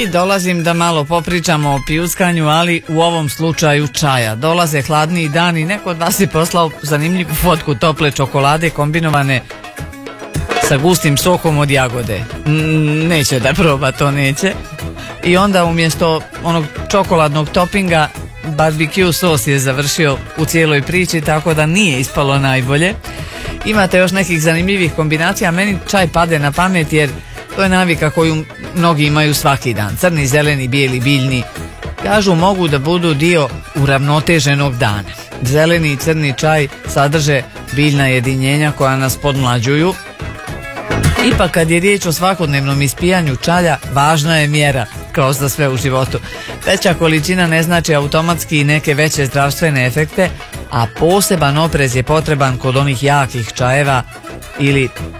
I dolazim da malo popričamo o pijuskanju, ali u ovom slučaju čaja. Dolaze hladniji dani, neko od vas je poslao zanimljivu fotku tople čokolade kombinovane sa gustim sokom od jagode. Neće da proba, to neće. I onda umjesto onog čokoladnog topinga barbecue sos je završio u cijeloj priči, tako da nije ispalo najbolje. Imate još nekih zanimljivih kombinacija, meni čaj pade na pamet jer to je navika koju mnogi imaju svaki dan. Crni, zeleni, bijeli, biljni. Kažu mogu da budu dio uravnoteženog dana. Zeleni i crni čaj sadrže biljna jedinjenja koja nas podmlađuju. Ipak kad je riječ o svakodnevnom ispijanju čaja, važna je mjera, kao za sve u životu. Veća količina ne znači automatski i neke veće zdravstvene efekte, a poseban oprez je potreban kod onih jakih čajeva ili